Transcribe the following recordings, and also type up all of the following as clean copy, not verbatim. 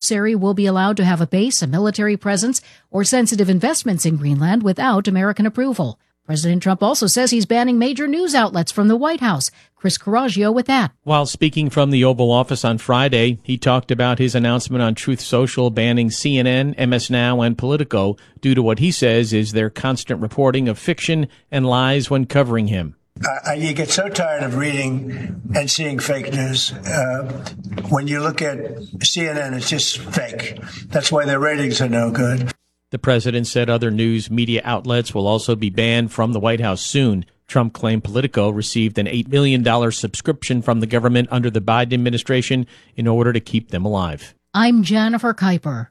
adversary will be allowed to have a base, a military presence, or sensitive investments in Greenland without American approval. President Trump also says he's banning major news outlets from the White House. Chris Coraggio with that. While speaking from the Oval Office on Friday, he talked about his announcement on Truth Social banning CNN, MS Now, and Politico due to what he says is their constant reporting of fiction and lies when covering him. You get so tired of reading and seeing fake news. When you look at CNN, it's just fake. That's why their ratings are no good. The president said other news media outlets will also be banned from the White House soon. Trump claimed Politico received an $8 million subscription from the government under the Biden administration in order to keep them alive. I'm Jennifer Kuiper.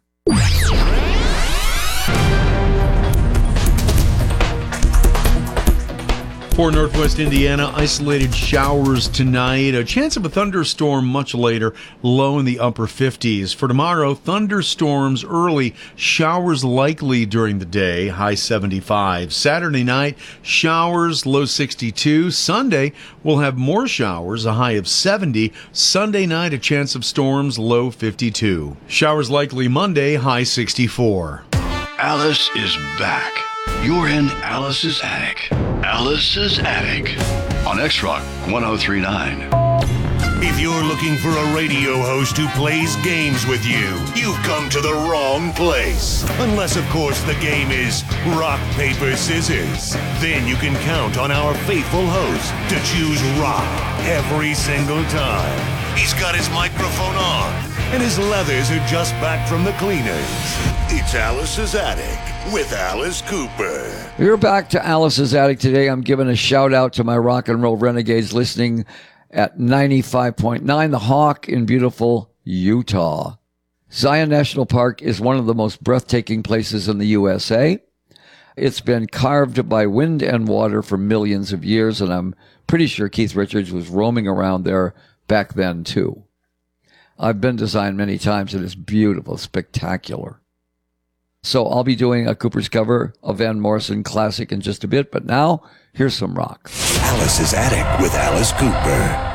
For Northwest Indiana, isolated showers tonight. A chance of a thunderstorm much later, low in the upper 50s. For tomorrow, thunderstorms early, showers likely during the day, high 75. Saturday night, showers, low 62. Sunday, we'll have more showers, a high of 70. Sunday night, a chance of storms, low 52. Showers likely Monday, high 64. Alice is back. You're in Alice's Attic. Alice's Attic on X-Rock 1039. If you're looking for a radio host who plays games with you, you've come to the wrong place. Unless, of course, the game is rock, paper, scissors. Then you can count on our faithful host to choose rock every single time. He's got his microphone on, and his leathers are just back from the cleaners. It's Alice's Attic with Alice Cooper. We're back to Alice's Attic today. I'm giving a shout out to my rock and roll renegades listening at 95.9 The Hawk in beautiful Utah. Zion National Park is one of the most breathtaking places in the USA. It's been carved by wind and water for millions of years, and I'm pretty sure Keith Richards was roaming around there back then too. I've been to Zion many times, and it's beautiful, spectacular. So I'll be doing a Cooper's cover of Van Morrison classic in just a bit, but now here's some rock. Alice's Attic with Alice Cooper.